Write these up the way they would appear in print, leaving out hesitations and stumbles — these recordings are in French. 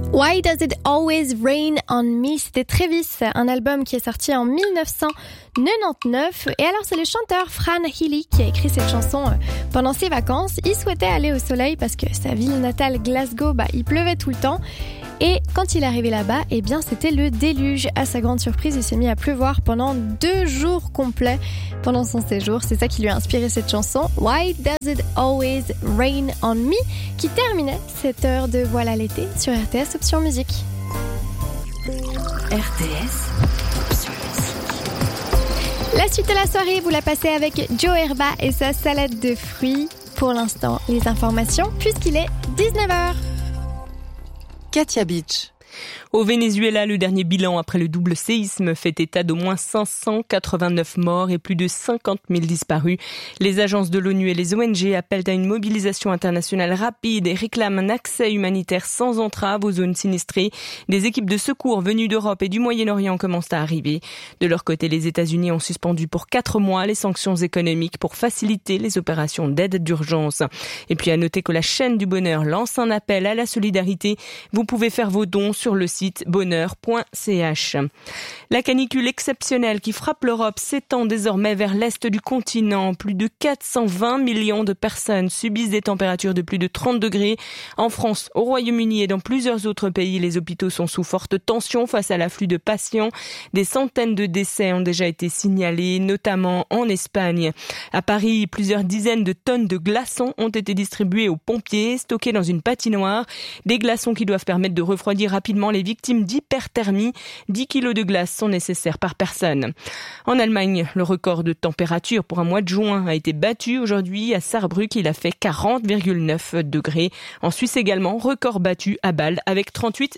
Why Does It Always Rain on Me? C'était Travis, un album qui est sorti en 1999. Et alors, c'est le chanteur Fran Healy qui a écrit cette chanson pendant ses vacances. Il souhaitait aller au soleil parce que sa ville natale, Glasgow, il pleuvait tout le temps. Et quand il est arrivé là-bas, eh bien, c'était le déluge. À sa grande surprise, il s'est mis à pleuvoir pendant 2 jours complets pendant son séjour. C'est ça qui lui a inspiré cette chanson, Why Does It Always Rain on Me, qui terminait cette heure de Voilà l'été sur RTS Option Musique. RTS Option Musique. La suite de la soirée, vous la passez avec Joe Herba et sa salade de fruits. Pour l'instant, les informations, puisqu'il est 19h. Katia Beach. Au Venezuela, le dernier bilan après le double séisme fait état d'au moins 589 morts et plus de 50 000 disparus. Les agences de l'ONU et les ONG appellent à une mobilisation internationale rapide et réclament un accès humanitaire sans entrave aux zones sinistrées. Des équipes de secours venues d'Europe et du Moyen-Orient commencent à arriver. De leur côté, les États-Unis ont suspendu pour 4 mois les sanctions économiques pour faciliter les opérations d'aide d'urgence. Et puis à noter que la chaîne du bonheur lance un appel à la solidarité. Vous pouvez faire vos dons sur le site bonheur.ch. La canicule exceptionnelle qui frappe l'Europe s'étend désormais vers l'est du continent. Plus de 420 millions de personnes subissent des températures de plus de 30 degrés. En France, au Royaume-Uni et dans plusieurs autres pays, les hôpitaux sont sous forte tension face à l'afflux de patients. Des centaines de décès ont déjà été signalés, notamment en Espagne. À Paris, plusieurs dizaines de tonnes de glaçons ont été distribués aux pompiers, stockés dans une patinoire. Des glaçons qui doivent permettre de refroidir rapidement les victimes d'hyperthermie. 10 kilos de glace sont nécessaires par personne. En Allemagne, le record de température pour un mois de juin a été battu aujourd'hui à Saarbrück. Il a fait 40,9 degrés. En Suisse également, record battu à Bâle avec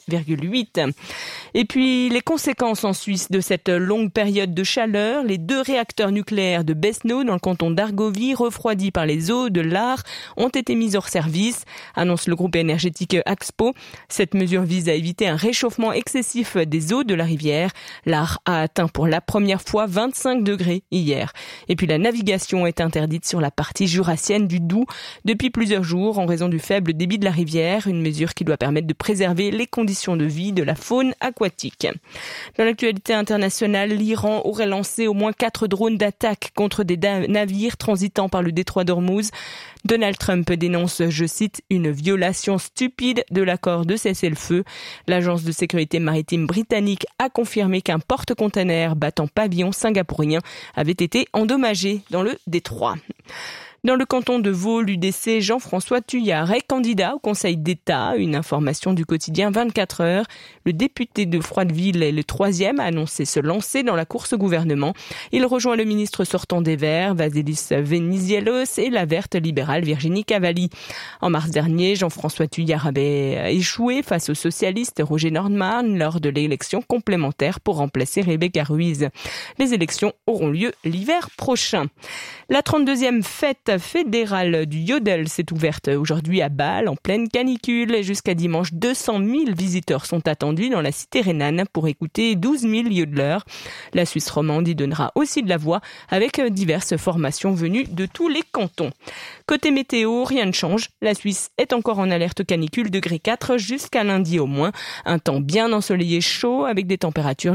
38,8. Et puis, les conséquences en Suisse de cette longue période de chaleur, les 2 réacteurs nucléaires de Besno dans le canton d'Argovie, refroidis par les eaux de l'Aar, ont été mis hors service, annonce le groupe énergétique Axpo. Cette mesure vise à éviter un réchauffement excessif des eaux de la rivière. L'Aar a atteint pour la première fois 25 degrés hier. Et puis la navigation est interdite sur la partie jurassienne du Doubs depuis plusieurs jours en raison du faible débit de la rivière, une mesure qui doit permettre de préserver les conditions de vie de la faune aquatique. Dans l'actualité internationale, l'Iran aurait lancé au moins 4 drones d'attaque contre des navires transitant par le détroit d'Ormuz. Donald Trump dénonce, je cite, une violation stupide de l'accord de cessez-le-feu. L'agence de sécurité maritime britannique a confirmé qu'un porte-container battant pavillon singapourien avait été endommagé dans le détroit. Dans le canton de Vaud, l'UDC Jean-François Thuillard est candidat au Conseil d'État. Une information du quotidien 24 heures. Le député de Froideville est le 3e à annoncer se lancer dans la course au gouvernement. Il rejoint le ministre sortant des Verts, Vasilis Venizelos, et la verte libérale Virginie Cavalli. En mars dernier, Jean-François Thuillard avait échoué face au socialiste Roger Nordman lors de l'élection complémentaire pour remplacer Rebecca Ruiz. Les élections auront lieu l'hiver prochain. La 32e fête fédérale du Yodel s'est ouverte aujourd'hui à Bâle en pleine canicule. Jusqu'à dimanche, 200 000 visiteurs sont attendus dans la cité rhénane pour écouter 12 000 yodeleurs. La Suisse romande y donnera aussi de la voix avec diverses formations venues de tous les cantons. Côté météo, rien ne change. La Suisse est encore en alerte canicule degré 4 jusqu'à lundi au moins. Un temps bien ensoleillé chaud avec des températures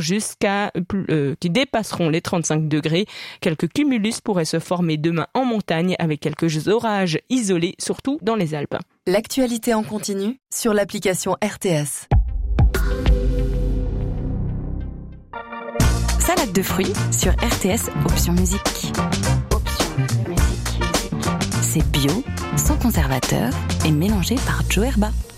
qui dépasseront les 35 degrés. Quelques cumulus pourraient se former demain en montagne avec quelques orages isolés, surtout dans les Alpes. L'actualité en continu sur l'application RTS. Salade de fruits sur RTS Option Musique. C'est bio, sans conservateur et mélangé par Joe Herba.